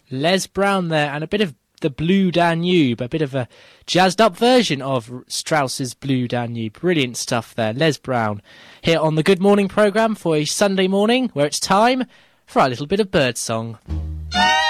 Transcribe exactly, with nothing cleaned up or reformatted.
Les Brown there, and a bit of the Blue Danube, a bit of a jazzed up version of Strauss's Blue Danube. Brilliant stuff there. Les Brown here on the Good Morning programme for a Sunday morning, where it's time for our little bit of birdsong.